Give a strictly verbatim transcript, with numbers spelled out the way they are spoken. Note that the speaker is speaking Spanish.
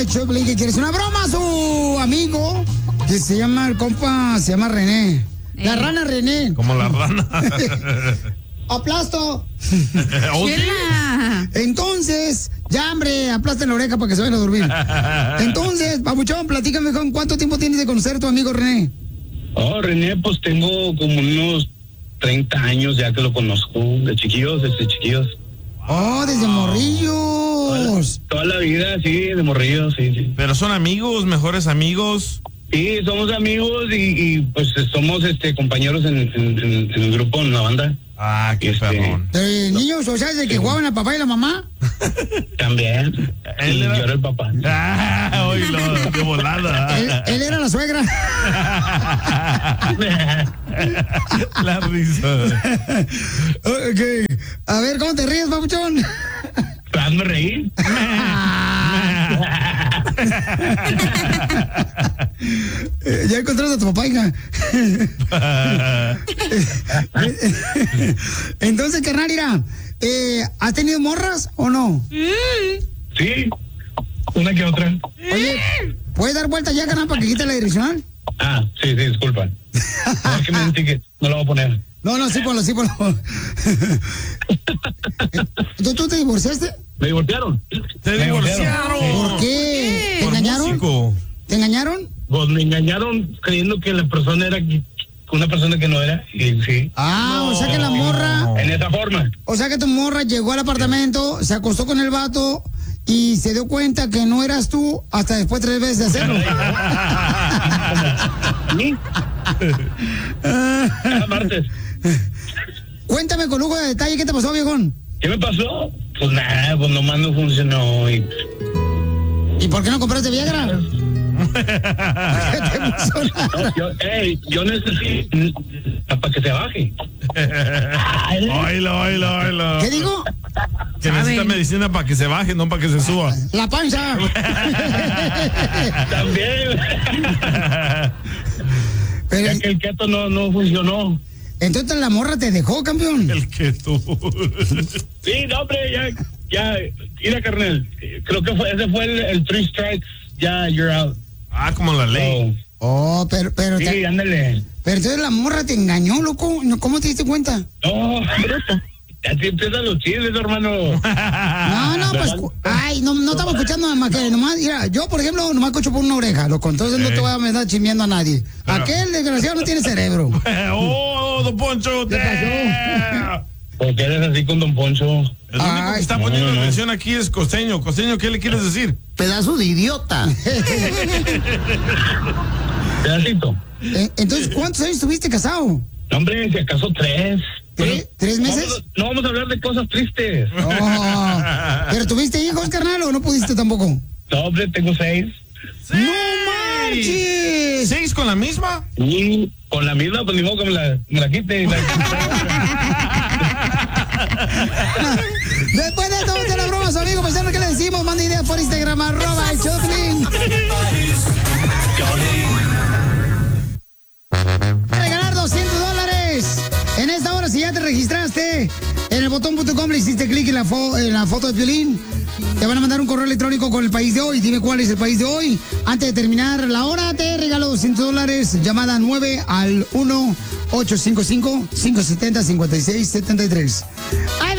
el show de Piolín que quieres una broma a su amigo que se llama, el compa, se llama René. La Eh. rana René. Como la rana. ¡Aplasto! ¿Oh, sí? Entonces, ya, hombre, aplasten la oreja para que se vayan a dormir. Entonces, papuchón, platícame, con ¿cuánto tiempo tienes de conocer a tu amigo René? Oh, René, pues tengo como unos treinta años ya que lo conozco, de chiquillos, desde chiquillos. Oh, desde morrillos. Toda la vida, sí, de morrillos, sí, sí. Pero son amigos, mejores amigos. Sí, somos amigos y, y pues somos este compañeros en, en, en- en el grupo, en la banda. Ah, qué Este, perrón. ¿De niños, o sea, de que jugaban al papá y la mamá? También. Él Y era- yo era el papá. Ah, oílo, qué volada. Él, él era la suegra. La risa. Ok. A ver, ¿cómo te ríes, papuchón? Hazme reír. Eh, ya encontraste a tu papá, hija. Entonces, carnal, mira, eh, ¿has tenido morras o no? Sí, una que otra. Oye, ¿puedes dar vuelta ya, carnal, para que quite la direccional? Ah, sí, sí, disculpa. No, es que me mentí que no lo voy a poner. No, no, sí, ponlo, sí, ponlo. ¿Tú, ¿Tú te divorciaste? ¿Me divorciaron? Te Me divorciaron. ¿Por qué? ¿Te Por engañaron? músico. ¿Te engañaron? Pues me engañaron creyendo que la persona era qui- una persona que no era. Y sí. Ah, o sea que la morra, En esa forma. o sea que tu morra llegó al apartamento, se acostó con el vato y se dio cuenta que no eras tú hasta después tres veces de hacerlo. ¿Sí? Cada martes. Cuéntame con lujo de detalle, ¿qué te pasó, viejón? ¿Qué me pasó? Pues nada, pues nomás no funcionó. Y... ¿Y por qué no compraste Viagra? ¿Qué te emocionaron? No, yo, ey, yo necesito para que se baje. Oílo, oílo, oílo. ¿Qué digo? Que necesita ¿Saben? medicina para que se baje, no para que se suba. La panza. También. Pero, Ya que el keto no, no funcionó. entonces la morra te dejó, campeón. El que tú. Sí, no, hombre, ya, ya, mira, carnal, creo que fue, ese fue el, el three strikes, ya, you're out. Ah, como la ley. Oh, pero, pero, Sí, te- ándale. pero entonces la morra te engañó, loco. No, ¿cómo te diste cuenta? No, así empiezan los chismes, hermano. No, no, pues, cu- ay, no, no estamos escuchando nada más que nomás, mira, yo, por ejemplo, nomás escucho por una oreja, loco, entonces no te voy a andar chismeando a nadie. Pero- Aquel desgraciado no tiene cerebro. Oh, don Poncho. ¿Qué pasó? ¿Por qué eres así con Don Poncho? El único Ay, que está no, poniendo no, no. atención aquí es Costeño. Costeño, ¿qué le quieres decir? Pedazo de idiota. Pedacito. Eh, Entonces, ¿cuántos años estuviste casado? No, hombre, si acaso tres. ¿Tres, ¿tres meses? Vamos a- no vamos a hablar de cosas tristes. Oh, ¿pero tuviste hijos, carnal, o no pudiste tampoco? No, hombre, tengo seis. ¡No manches! ¿Seis con la misma? Y con la misma, pues ni modo que me la, me la quite. y la- Después de todo, de la broma, su amigo, pues ya lo que le decimos, manda ideas por Instagram, arroba el Choplin. Regalar doscientos dólares. En esta hora, si ya te registraste en el botón punto com, le hiciste clic en la, fo- en la foto de Piolín, te van a mandar un correo electrónico con el país de hoy. Dime cuál es el país de hoy. Antes de terminar la hora, te regalo doscientos dólares. Llamada nueve al uno ocho cinco cinco, cinco siete cero, cinco seis siete tres. ¡Ay,